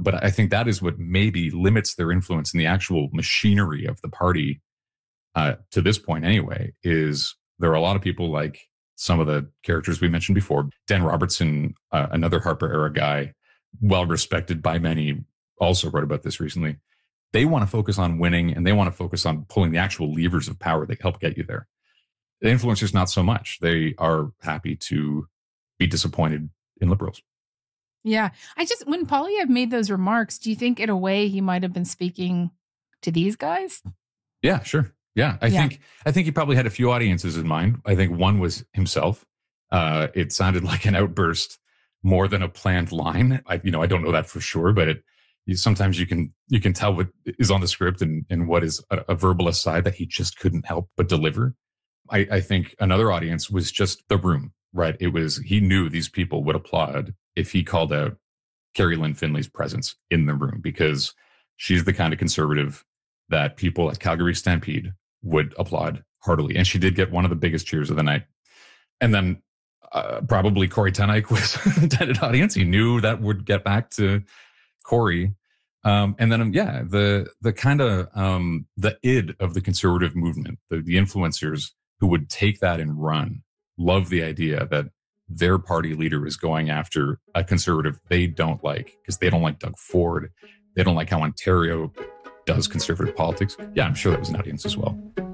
But I think that is what maybe limits their influence in the actual machinery of the party to this point anyway, is there are a lot of people like some of the characters we mentioned before. Dan Robertson, another Harper era guy, well respected by many, also wrote about this recently. They want to focus on winning and they want to focus on pulling the actual levers of power that help get you there. The influencers, not so much. They are happy to be disappointed in liberals. Yeah. When Poilievre made those remarks, do you think in a way he might have been speaking to these guys? Yeah, sure. Yeah. I think he probably had a few audiences in mind. I think one was himself. It sounded like an outburst more than a planned line. I don't know that for sure, but sometimes you can tell what is on the script and what is a verbal aside that he just couldn't help but deliver. I think another audience was just the room, right? He knew these people would applaud if he called out Carrie Lynn Finley's presence in the room, because she's the kind of conservative that people at Calgary Stampede would applaud heartily. And she did get one of the biggest cheers of the night. And then probably Corey Teneycke was an intended audience. He knew that would get back to Corey. And then, the kind of the id of the conservative movement, the influencers who would take that and run, love the idea that their party leader is going after a conservative they don't like because they don't like Doug Ford. They don't like how Ontario does conservative politics. Yeah, I'm sure that was an audience as well.